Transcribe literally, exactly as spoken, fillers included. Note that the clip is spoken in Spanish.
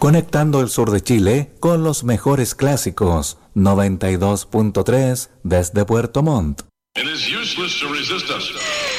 Conectando el sur de Chile con los mejores clásicos. noventa y dos punto tres desde Puerto Montt. It is useless to resist us.